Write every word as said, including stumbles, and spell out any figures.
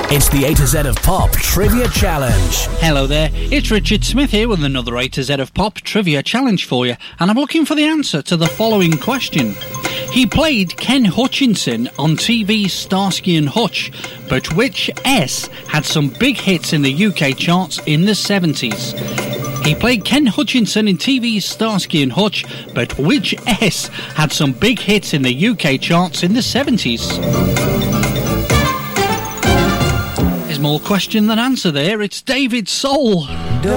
It's the A to Z of Pop Trivia Challenge. Hello there, it's Richard Smith here with another A to Z of Pop Trivia Challenge for you, and I'm looking for the answer to the following question. He played Ken Hutchinson on T V's Starsky and Hutch, but which S had some big hits in the U K charts in the seventies? He played Ken Hutchinson in T V's Starsky and Hutch, but which S had some big hits in the U K charts in the seventies? There's more question than answer there. It's David Soul.